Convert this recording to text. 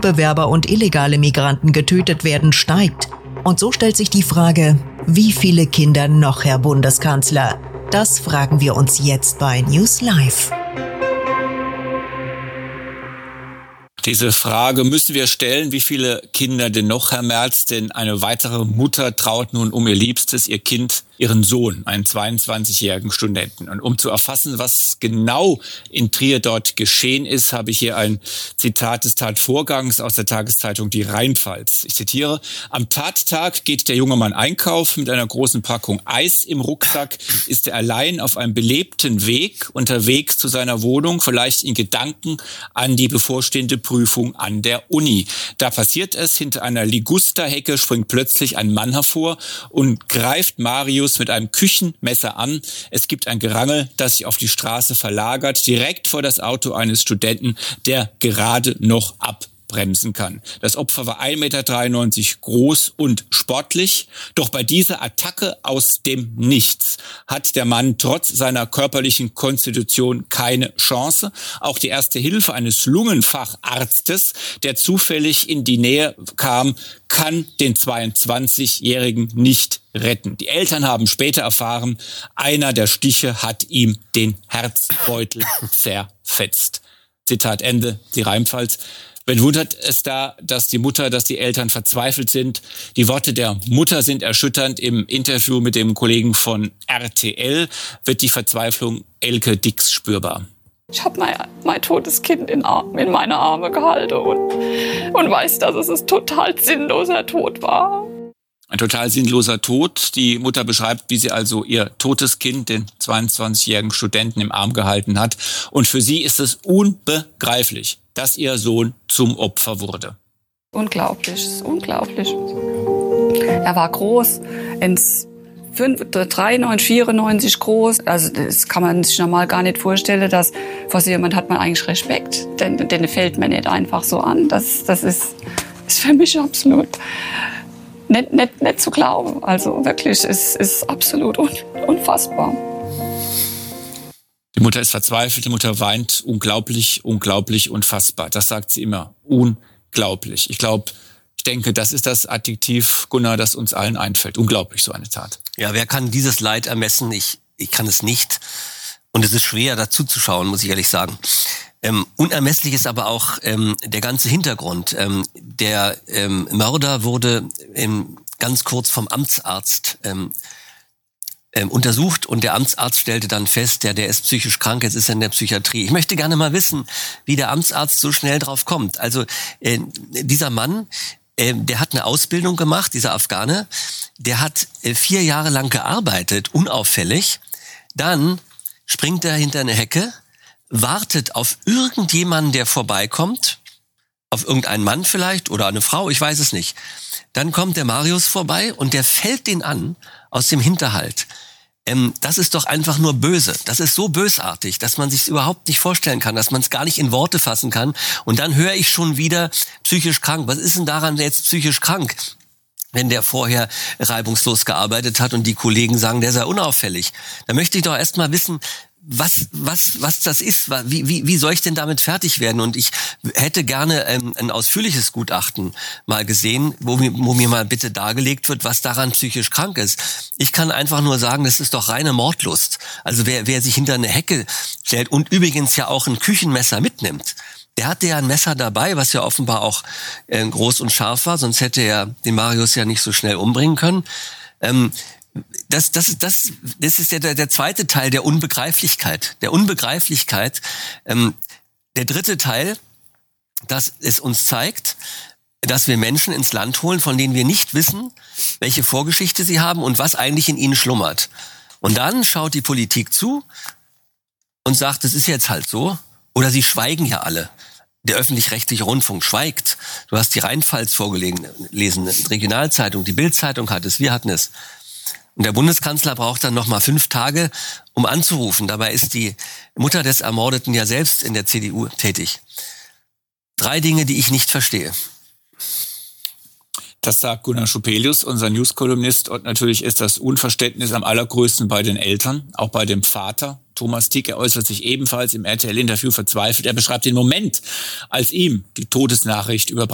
Asylbewerber und illegale Migranten getötet werden, steigt. Und so stellt sich die Frage, wie viele Kinder noch, Herr Bundeskanzler? Das fragen wir uns jetzt bei News Live. Diese Frage müssen wir stellen, wie viele Kinder denn noch, Herr Merz? Denn eine weitere Mutter traut nun um ihr Liebstes, ihr Kind, ihren Sohn, einen 22-jährigen Studenten. Und um zu erfassen, was genau in Trier dort geschehen ist, habe ich hier ein Zitat des Tatvorgangs aus der Tageszeitung Die Rheinpfalz. Ich zitiere: Am Tattag geht der junge Mann einkaufen. Mit einer großen Packung Eis im Rucksack ist er allein auf einem belebten Weg unterwegs zu seiner Wohnung, vielleicht in Gedanken an die bevorstehende Prüfung an der Uni. Da passiert es, hinter einer Ligusterhecke springt plötzlich ein Mann hervor und greift Marius mit einem Küchenmesser an. Es gibt ein Gerangel, das sich auf die Straße verlagert, direkt vor das Auto eines Studenten, der gerade noch abbremsen kann. Das Opfer war 1,93 Meter groß und sportlich. Doch bei dieser Attacke aus dem Nichts hat der Mann trotz seiner körperlichen Konstitution keine Chance. Auch die erste Hilfe eines Lungenfacharztes, der zufällig in die Nähe kam, kann den 22-Jährigen nicht retten. Die Eltern haben später erfahren, einer der Stiche hat ihm den Herzbeutel zerfetzt. Zitat Ende, die Rheinpfalz. Wen wundert es da, dass die Eltern verzweifelt sind? Die Worte der Mutter sind erschütternd. Im Interview mit dem Kollegen von RTL wird die Verzweiflung Elke Dix spürbar. Ich habe mein totes Kind in meine Arme gehalten und weiß, dass es ein total sinnloser Tod war. Ein total sinnloser Tod. Die Mutter beschreibt, wie sie also ihr totes Kind, den 22-jährigen Studenten, im Arm gehalten hat. Und für sie ist es unbegreiflich, dass ihr Sohn zum Opfer wurde. Unglaublich, unglaublich. Er war groß, 93, 94 groß. Also das kann man sich normal gar nicht vorstellen, dass vor so jemand hat man eigentlich Respekt. Den fällt man nicht einfach so an. Das ist für mich absolut nicht zu glauben. Also wirklich, es ist absolut unfassbar. Die Mutter ist verzweifelt, die Mutter weint. Unglaublich, unglaublich, unfassbar. Das sagt sie immer. Unglaublich. Ich denke, das ist das Adjektiv, Gunnar, das uns allen einfällt. Unglaublich, so eine Tat. Ja, wer kann dieses Leid ermessen? Ich kann es nicht. Und es ist schwer, dazu zu schauen, muss ich ehrlich sagen. Unermesslich ist aber auch der ganze Hintergrund. Der Mörder wurde ganz kurz vom Amtsarzt untersucht und der Amtsarzt stellte dann fest, der ist psychisch krank, jetzt ist er in der Psychiatrie. Ich möchte gerne mal wissen, wie der Amtsarzt so schnell drauf kommt. Also dieser Mann, der hat eine Ausbildung gemacht, dieser Afghane, der hat 4 Jahre lang gearbeitet, unauffällig. Dann springt er hinter eine Hecke, wartet auf irgendjemanden, der vorbeikommt, auf irgendeinen Mann vielleicht oder eine Frau, ich weiß es nicht. Dann kommt der Marius vorbei und der fällt den an aus dem Hinterhalt. Das ist doch einfach nur böse. Das ist so bösartig, dass man sich überhaupt nicht vorstellen kann, dass man es gar nicht in Worte fassen kann. Und dann höre ich schon wieder psychisch krank. Was ist denn daran jetzt psychisch krank? Wenn der vorher reibungslos gearbeitet hat und die Kollegen sagen, der sei unauffällig. Da möchte ich doch erst mal wissen, was das ist, wie soll ich denn damit fertig werden? Und ich hätte gerne ein ausführliches Gutachten mal gesehen, wo mir mal bitte dargelegt wird, was daran psychisch krank ist. Ich kann einfach nur sagen, das ist doch reine Mordlust. Also wer sich hinter eine Hecke stellt und übrigens ja auch ein Küchenmesser mitnimmt, der hatte ja ein Messer dabei, was ja offenbar auch groß und scharf war, sonst hätte er den Marius ja nicht so schnell umbringen können. Das ist ja der zweite Teil der Unbegreiflichkeit. Der Unbegreiflichkeit. Der dritte Teil, dass es uns zeigt, dass wir Menschen ins Land holen, von denen wir nicht wissen, welche Vorgeschichte sie haben und was eigentlich in ihnen schlummert. Und dann schaut die Politik zu und sagt, es ist jetzt halt so. Oder sie schweigen ja alle. Der öffentlich-rechtliche Rundfunk schweigt. Du hast die Rheinpfalz vorgelesen, die Regionalzeitung, die Bild-Zeitung hat es, wir hatten es. Und der Bundeskanzler braucht dann nochmal 5 Tage, um anzurufen. Dabei ist die Mutter des Ermordeten ja selbst in der CDU tätig. 3 Dinge, die ich nicht verstehe. Das sagt Gunnar Schupelius, unser News-Kolumnist. Und natürlich ist das Unverständnis am allergrößten bei den Eltern, auch bei dem Vater. Thomas Tick, er äußert sich ebenfalls im RTL-Interview verzweifelt. Er beschreibt den Moment, als ihm die Todesnachricht überbracht